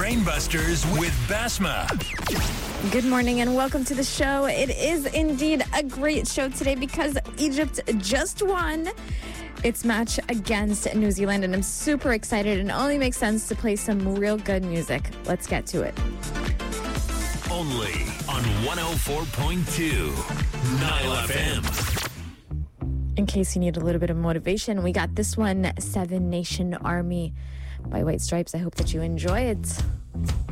Brainbusters with Basma. Good morning and welcome to the show. It is indeed a great show today because Egypt just won its match against New Zealand, and I'm super excited, and it only makes sense to play some real good music. Let's get to it. Only on 104.2 Nile FM. In case you need a little bit of motivation, we got this one, Seven Nation Army by White Stripes. I hope that you enjoy it.